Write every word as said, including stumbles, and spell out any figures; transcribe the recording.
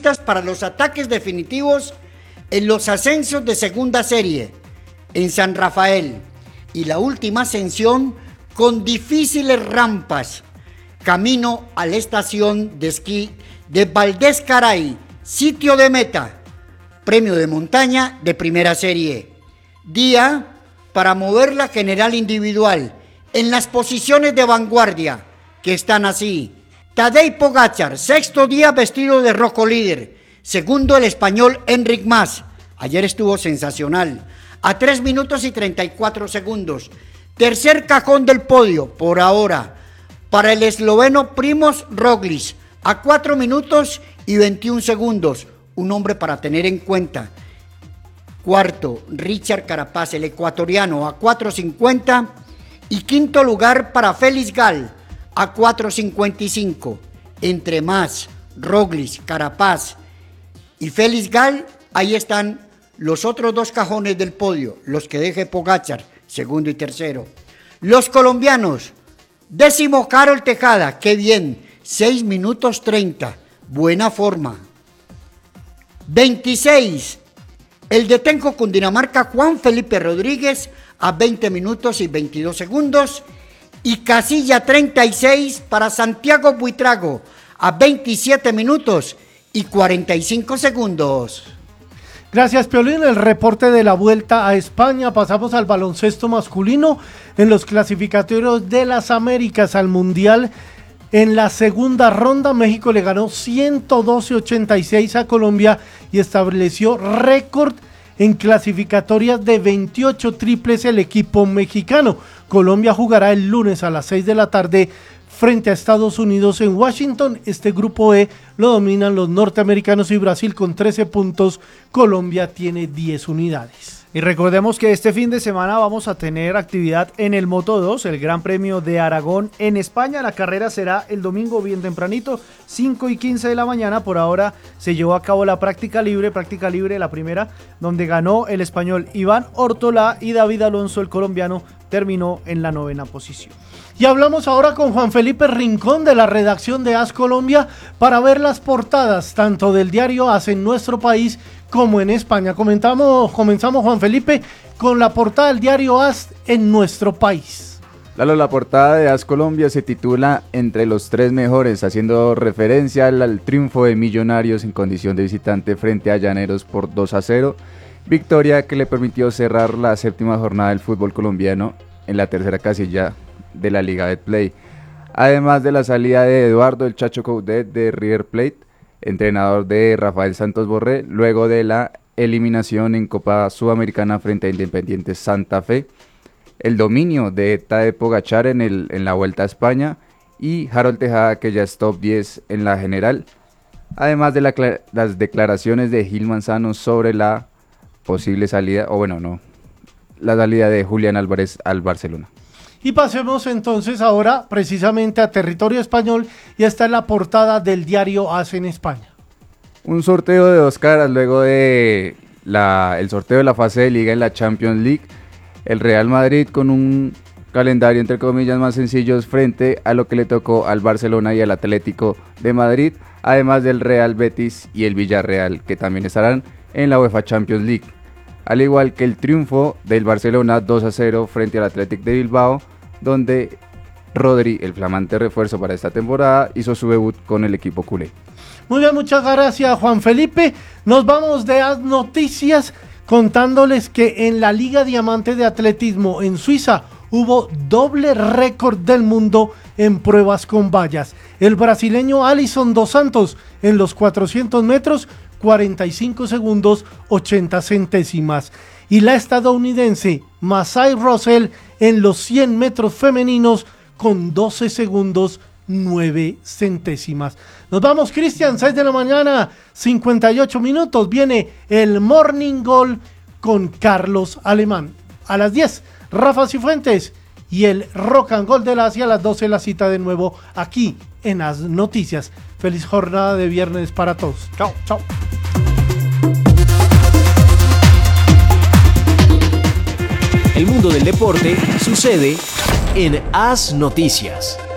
listas para los ataques definitivos en los ascensos de segunda serie en San Rafael y la última ascensión con difíciles rampas camino a la estación de esquí de Valdés Caray, sitio de meta, premio de montaña de primera serie. Día para mover la general individual en las posiciones de vanguardia que están así: Tadej Pogačar, sexto día vestido de rojo líder. Segundo, el español Enric Mas. Ayer estuvo sensacional, a tres minutos y treinta y cuatro segundos. Tercer cajón del podio, por ahora, para el esloveno Primož Roglič, a cuatro minutos y veintiún segundos. Un hombre para tener en cuenta. Cuarto, Richard Carapaz, el ecuatoriano, a cuatro cincuenta. Y quinto lugar para Félix Gall, a cuatro cincuenta y cinco. Entre Mas, Roglič, Carapaz y Félix Gall, ahí están los otros dos cajones del podio, los que deje Pogačar, segundo y tercero. Los colombianos, décimo Carol Tejada, qué bien, seis minutos treinta, buena forma. veintiséis, el de Tenco Cundinamarca, Juan Felipe Rodríguez, a veinte minutos y veintidós segundos. Y casilla treinta y seis para Santiago Buitrago, a veintisiete minutos y cuarenta y cinco segundos. Gracias, Piolín. El reporte de la Vuelta a España. Pasamos al baloncesto masculino en los clasificatorios de las Américas al Mundial. En la segunda ronda, México le ganó ciento doce a ochenta y seis a Colombia y estableció récord en clasificatorias de veintiocho triples el equipo mexicano. Colombia jugará el lunes a las seis de la tarde frente a Estados Unidos en Washington. Este grupo E lo dominan los norteamericanos y Brasil con trece puntos. Colombia tiene diez unidades. Y recordemos que este fin de semana vamos a tener actividad en el Moto dos, el Gran Premio de Aragón en España. La carrera será el domingo bien tempranito, cinco y quince de la mañana. Por ahora se llevó a cabo la práctica libre, práctica libre la primera, donde ganó el español Iván Ortolá y David Alonso, el colombiano, terminó en la novena posición. Y hablamos ahora con Juan Felipe Rincón de la redacción de A S Colombia para ver las portadas tanto del diario A S en nuestro país como en España. Comentamos, comenzamos, Juan Felipe, con la portada del diario A S en nuestro país. Lalo, la portada de A S Colombia se titula Entre los tres mejores, haciendo referencia al, al triunfo de Millonarios en condición de visitante frente a Llaneros por dos a cero. Victoria que le permitió cerrar la séptima jornada del fútbol colombiano en la tercera casilla de la Liga Betplay. Además de la salida de Eduardo el Chacho Coudet de River Plate, entrenador de Rafael Santos Borré, luego de la eliminación en Copa Sudamericana frente a Independiente Santa Fe, el dominio de Tadej Pogačar en, el, en la Vuelta a España y Harold Tejada, que ya es top diez en la general, además de la, las declaraciones de Gil Manzano sobre la posible salida, o bueno, no, la salida de Julián Álvarez al Barcelona. Y pasemos entonces ahora precisamente a territorio español y esta es la portada del diario A S en España. Un sorteo de dos caras luego de la, el sorteo de la fase de liga en la Champions League. El Real Madrid con un calendario entre comillas más sencillos frente a lo que le tocó al Barcelona y al Atlético de Madrid, además del Real Betis y el Villarreal, que también estarán en la UEFA Champions League. Al igual que el triunfo del Barcelona dos a cero frente al Athletic de Bilbao, donde Rodri, el flamante refuerzo para esta temporada, hizo su debut con el equipo culé. Muy bien, muchas gracias, Juan Felipe. Nos vamos de A S Noticias contándoles que en la Liga Diamante de Atletismo en Suiza hubo doble récord del mundo en pruebas con vallas. El brasileño Alisson dos Santos en los cuatrocientos metros, cuarenta y cinco segundos ochenta centésimas. Y la estadounidense Masai Russell en los cien metros femeninos con doce segundos nueve centésimas. Nos vamos, Cristian, seis de la mañana, cincuenta y ocho minutos. Viene el Morning Goal con Carlos Alemán. A las diez, Rafa Cifuentes y el Rock and Gold de la Asia. A las doce, la cita de nuevo aquí en A S Noticias. Feliz jornada de viernes para todos. Chao, chao. El mundo del deporte sucede en A S Noticias.